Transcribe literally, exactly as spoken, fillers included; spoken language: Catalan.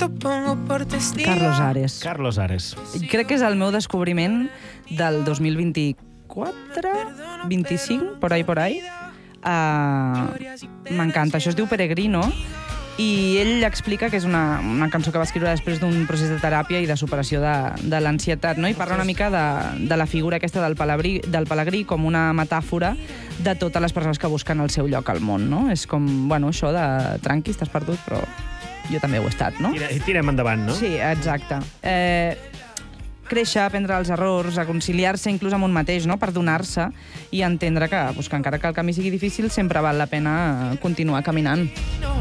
esto pongo por testigo. Carlos Ares. Carlos Ares. Crec que és el meu descobriment del dos mil vint-i-quatre, vint-i-cinc, por ahí, por ahí. Uh, M'encanta. Això es diu Peregrino i ell explica que és una, una cançó que va escriure després d'un procés de teràpia i de superació de, de l'ansietat, no? I parla una mica de, de la figura aquesta del pelegrí, del pelegrí com una metàfora de totes les persones que busquen el seu lloc al món, no? És com, bueno, això de tranqui, estàs perdut, però jo també ho he estat, no? I tirem endavant, no? Sí, exacte. Eh, créixer, aprendre els errors, reconciliar-se inclús amb un mateix, no? Perdonar-se i entendre que, pues, que encara que el camí sigui difícil, sempre val la pena continuar caminant.